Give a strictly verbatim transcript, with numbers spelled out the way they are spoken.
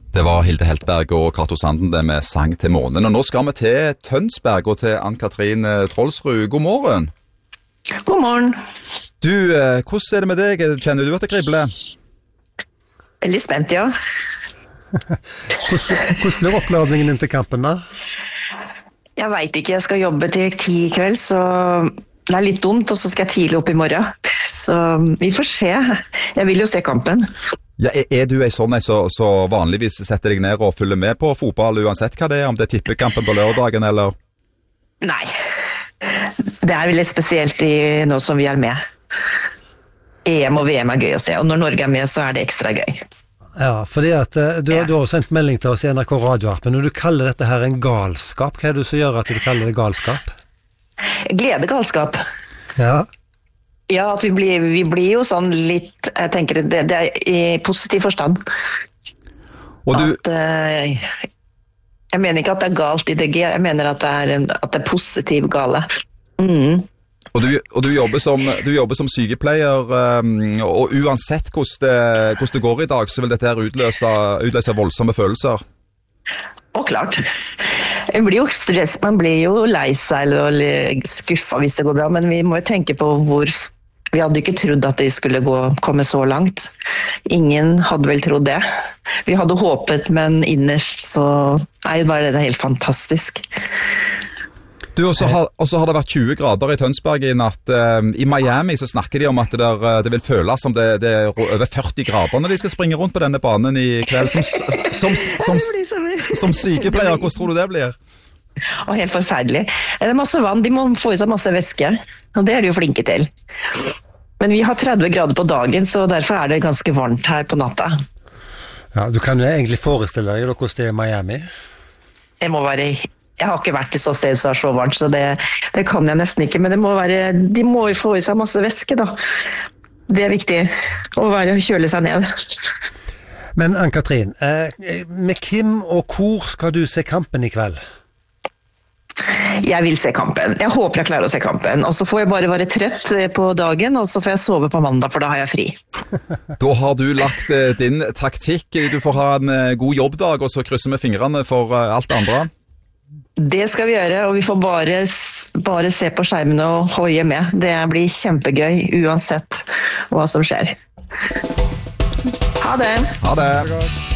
Det var Hilde Heltberg og Kato Sanden det med sang til månen. Og nå skal vi til Tønsberg og til Ann-Katrin Trollsrud. God morgen. God morgen. Du, hvordan er det med deg? Kjenner du at det kribler? Veldig spent, ja. hvordan, hvordan blir oppladningen inn til kampen da? Jeg vet ikke, jeg skal jobbe til ti i kveld, så det er litt dumt, og så skal jeg tidlig opp i morgen. Så vi får se. Jeg vil jo se kampen. Ja, er, er du en sånn så, så vanligvis setter deg ned og følger med på fotball uansett hva det er, om det er tippekampen på lørdagen eller? Nei, det er veldig spesielt i nå som vi er med. E M og V M er gøy å se, og når Norge er med så er det ekstra gøy. Ja, fordi at du, ja. du har sendt melding til oss i N R K radioappen, når du kaller dette her en galskap, hva er det som gjør at du kaller det galskap? Gledegalskap. Ja. Ja, at vi blir, vi blir jo sånn litt, jeg tenker det, det er i positiv forstand. Og du... At, uh, jeg mener ikke at det er galt i D G, jeg mener at det er, en, at det er positiv gale. Mm. Og, du, og du, jobber som, du jobber som sykepleier, um, og uansett hvordan det, hvordan det går i dag, så vil dette her utløse, utløse voldsomme følelser. Og klart. Det blir jo stress, man blir jo lei seg eller skuffa hvis det går bra, men vi må jo tenke på hvor... Vi hadde ikke trodd at det skulle gå, komme så langt. Ingen hadde vel trodd det. Vi hadde håpet, men innerst så nei, var det helt fantastisk. Du, og så har, har det vært tjue grader i Tønsberg i natt. Um, I Miami så snakker de om at det, der, det vil føles som det, det er over førti grader når de skal springe rundt på denne banen i kveld. Som, som, som, som, som sykepleier, hvordan tror du det blir? Og helt forferdelig. Det er masse vann, de må få i seg masse væske, og det er de jo flinke til. Men vi har tretti grader på dagen, så derfor er det ganske varmt her på natta. Ja, du kan jo egentlig forestille deg hvordan det er i Miami. Det må være... Jeg har ikke vært i så sted som er så varmt, så det, det kan jeg nesten ikke, men det må være, de må jo få i seg masse væske da. Det er viktig, å være, kjøle seg ned. Men Ann-Katrin, eh, med Kim og hvor skal du se kampen i kveld? Jeg vil se kampen. Jeg håper jeg klarer å se kampen. Og så får jeg bare være trøtt på dagen, og så får jeg sove på mandag, for da har jeg fri. Da har du lagt din taktikk. Du får ha en god jobbdag, og så krysser vi fingrene for alt det andre. Det skal vi gjøre, og vi får bare, bare se på skjermene og hoie med. Det blir kjempegøy, uansett hva som skjer. Ha det! Ha det!